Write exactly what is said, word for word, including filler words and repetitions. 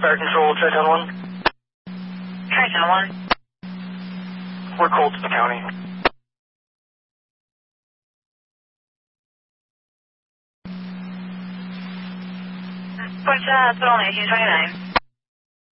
Fire Control, Tri-Town one. Tri-Town one. We're Colton County. What's uh, hospital nineteen twenty-nine?